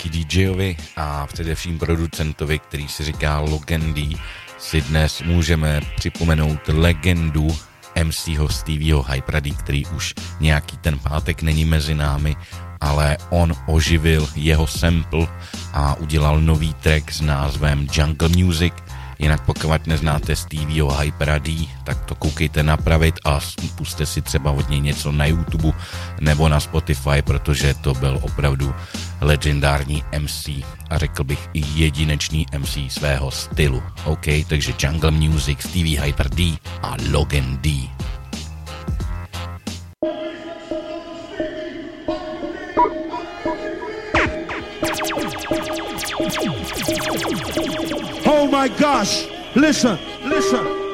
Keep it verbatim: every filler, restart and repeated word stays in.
D Jovi a především producentovi, který si říká Logan D, si dnes můžeme připomenout legendu em cého Stevieho Hypera D, který už nějaký ten pátek není mezi námi, ale on oživil jeho sample a udělal nový track s názvem Jungle Music. Jinak pokud neznáte Stevieho Hypera D, tak to koukejte napravit a puste si třeba od něj něco na YouTube nebo na Spotify, protože to byl opravdu legendární em cé a řekl bych i jedinečný em cé svého stylu. OK, takže Jungle Music, Stevie Hyper D a Logan D. Oh my gosh, listen, listen.